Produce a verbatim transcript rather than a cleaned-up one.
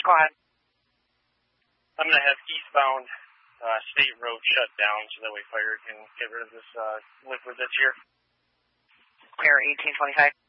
ahead. I'm going to have eastbound uh, State Road shut down so that way fire can get rid of this uh, liquid that's here. Air eighteen twenty-five.